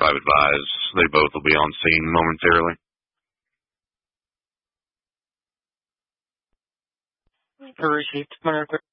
5 advise. They both will be on scene momentarily. Received, Commander.